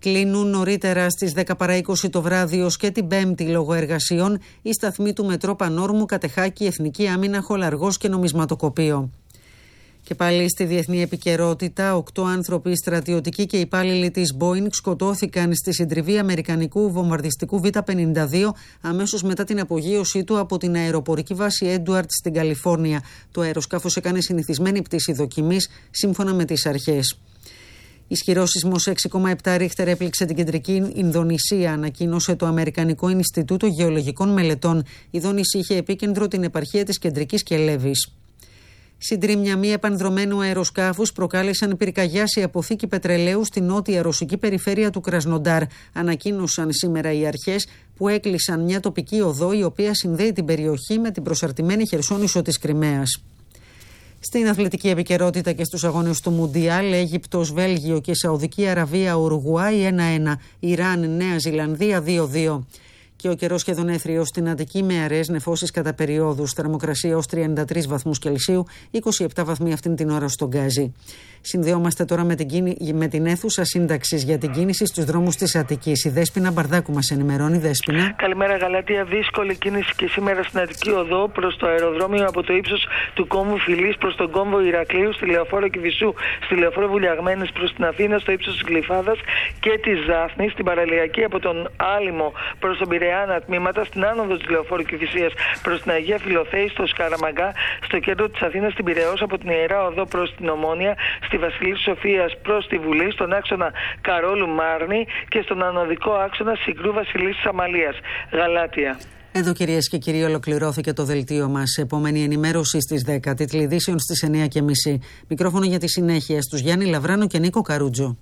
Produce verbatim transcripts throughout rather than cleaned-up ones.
Κλείνουν νωρίτερα στις δέκα παρά είκοσι το βράδυ ως και την Πέμπτη λόγω εργασιών οι σταθμοί του Μετρό Πανόρμου, Κατεχάκη, Εθνική Άμυνα, Χολαργός και Νομισματοκοπείο. Και πάλι στη διεθνή επικαιρότητα, οκτώ άνθρωποι στρατιωτικοί και υπάλληλοι της Boeing σκοτώθηκαν στη συντριβή αμερικανικού βομβαρδιστικού βι πενήντα δύο αμέσως μετά την απογείωσή του από την αεροπορική βάση Edwards στην Καλιφόρνια. Το αεροσκάφος έκανε συνηθισμένη πτήση δοκιμής σύμφωνα με τις αρχές. Ισχυρό σεισμός έξι κόμμα επτά ρίχτερ έπληξε την κεντρική Ινδονησία, ανακοίνωσε το Αμερικανικό Ινστιτούτο Γεωλογικών Μελετών. Η δόνηση είχε επίκεντρο την επαρχία της Κεντρικής Κελέβης. Συντρίμμια μη επανδρομένου αεροσκάφους προκάλεσαν πυρκαγιά σε αποθήκη πετρελαίου στην νότια ρωσική περιφέρεια του Κρασνοντάρ. Ανακοίνωσαν σήμερα οι αρχές που έκλεισαν μια τοπική οδό η οποία συνδέει την περιοχή με την προσαρτημένη Χερσόνησο της Κριμαίας. Στην αθλητική επικαιρότητα και στους αγώνες του Μουντιάλ, Αίγυπτος, Βέλγιο και Σαουδική Αραβία, Ουρουγουάη ένα ένα, Ιράν, Νέα Ζηλανδία δύο δύο. Και ο καιρός σχεδόν έθριος στην Αττική με αραιές νεφώσεις κατά περιόδους. Θερμοκρασία ως τριάντα τρεις βαθμούς Κελσίου, είκοσι επτά βαθμοί αυτήν την ώρα στον Γκάζι. Συνδεόμαστε τώρα με την, κίνη... με την αίθουσα σύνταξης για την κίνηση στους δρόμους της Αττικής. Η Δέσποινα Μπαρδάκου μας ενημερώνει. Δέσποινα. Καλημέρα, Γαλάτια. Δύσκολη κίνηση και σήμερα στην Αττική Οδό προς το αεροδρόμιο από το ύψος του κόμβου Φιλής προς τον κόμβο Ηρακλείου, στη λεωφόρο Κηφισού, στη λεωφόρο Βουλιαγμένης προς την Αθήνα, στο ύψος της Γλυφάδας και της Ζάφνης, στην παραλιακή από τον Άλυμο προς τον Πειραιά τμήματα, στην άνοδο της λεωφόρου Κηφισίας προς την Αγία Φιλοθέη, στο Σκαραμαγκά, στο κέντρο της Αθήνας, στην Πειραιώς, από την Ιερά Οδό προς την Ομόνια, στη Βασιλής Σοφίας προς τη Βουλή, στον άξονα Καρόλου Μάρνη και στον ανωδικό άξονα Συγκρού Βασιλής Αμαλίας. Γαλάτια. Εδώ, κυρίες και κύριοι, ολοκληρώθηκε το δελτίο μας. Επόμενη ενημέρωση στις δέκα, τίτλοι ειδήσεων στις εννιά και μισή. Μικρόφωνο για τη συνέχεια στους Γιάννη Λαβράνο και Νίκο Καρούτζο.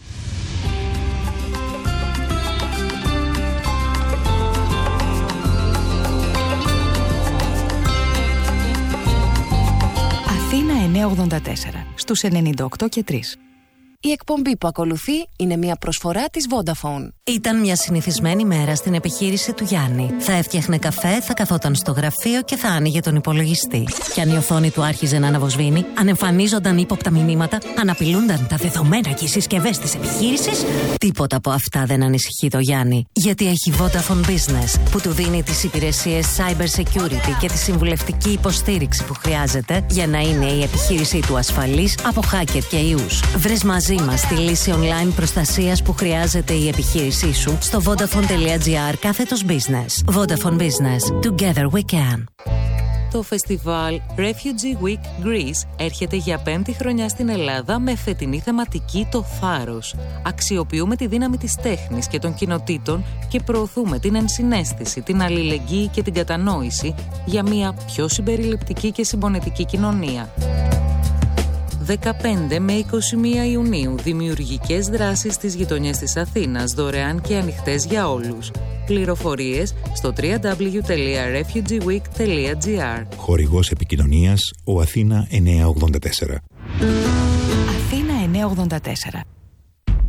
εννιακόσια ογδόντα τέσσερα στους ενενήντα οκτώ και τρία. Η εκπομπή που ακολουθεί είναι μια προσφορά της Vodafone. Ήταν μια συνηθισμένη μέρα στην επιχείρηση του Γιάννη. Θα έφτιαχνε καφέ, θα καθόταν στο γραφείο και θα άνοιγε τον υπολογιστή. Κι αν η οθόνη του άρχιζε να αναβοσβήνει, αν εμφανίζονταν ύποπτα μηνύματα, αν απειλούνταν τα δεδομένα και οι συσκευές της επιχείρησης, τίποτα από αυτά δεν ανησυχεί το Γιάννη. Γιατί έχει Vodafone Business, που του δίνει τις υπηρεσίες cyber security και τη συμβουλευτική υποστήριξη που χρειάζεται για να είναι η επιχείρησή του ασφαλής από hacker και ιούς. Βρες μαζί μας τη λύση online προστασίας που χρειάζεται η επιχείρησή σου στο vodafone.gr κάθετος business. Vodafone Business. Together we can. Το φεστιβάλ Refugee Week Greece έρχεται για πέμπτη χρονιά στην Ελλάδα με φετινή θεματική το θάρρος. Αξιοποιούμε τη δύναμη της τέχνης και των κοινοτήτων και προωθούμε την ενσυναίσθηση, την αλληλεγγύη και την κατανόηση για μια πιο συμπεριληπτική και συμπονετική κοινωνία. δεκαπέντε με είκοσι μία Ιουνίου, δημιουργικές δράσεις στις γειτονιές της Αθήνας, δωρεάν και ανοιχτές για όλους. Πληροφορίες στο double-u double-u double-u τελεία refugee week τελεία gr. Χορηγός επικοινωνίας, ο Αθήνα εννιακόσια ογδόντα τέσσερα. Αθήνα εννιακόσια ογδόντα τέσσερα.